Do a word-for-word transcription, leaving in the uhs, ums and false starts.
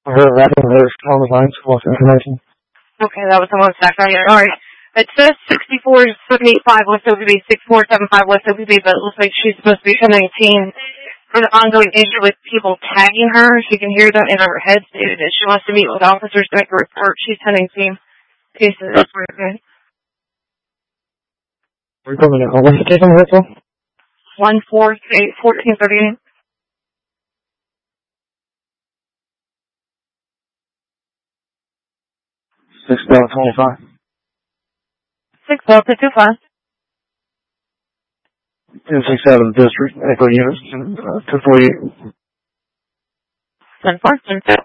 Her wrapping letters on the lines for information. Okay, that was the most back right here. Alright. It says sixty-four seventy-five West O P B, sixty-four seventy-five West O P B, but it looks like she's supposed to be ten nineteen. For the ongoing issue with people tagging her, she can hear them in her head stated that she wants to meet with officers to make a report. She's ten nineteen. Cases that's pretty good. We're coming out. What's the case on the one four eight fourteen thirty-eight. six Delta twenty-five. six Delta two five. ten six seven District, Echo Units, uh, two forty-eight. ten four.